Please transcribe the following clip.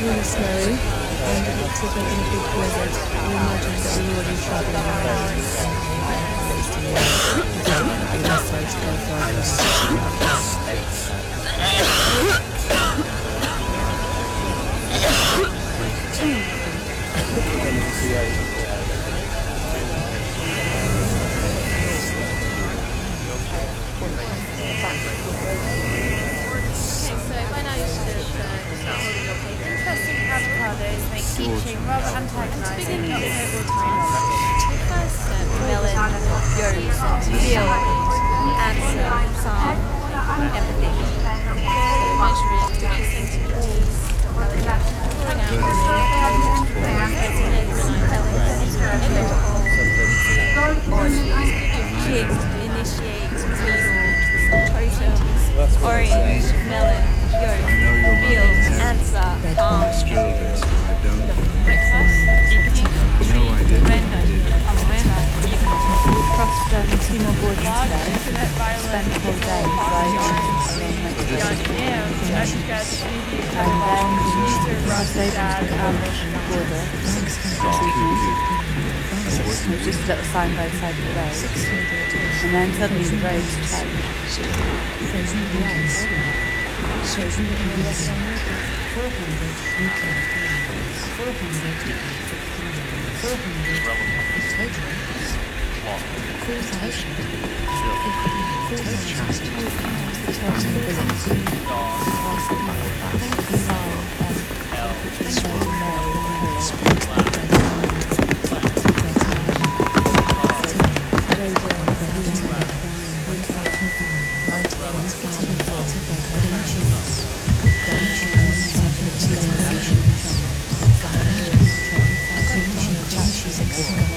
really snowy, and it looks like making a big blizzard. We imagine that we will be travelling around and wasting away. The best way to go Interesting avocados make teaching rather antagonising at several times. The first step, melon, yolks, veal, answer, psalm, empathy. So measuring to centimetres, pouring out kick, initiate, totems, orange, melon, yolk, veal, answer, breakfast, evening, Crossed Seymour Board today, spent the whole day riding along Lake District, and then crossed over to the Coalition border this evening. There's just a little sign by the side of the road, and then suddenly the road's changed.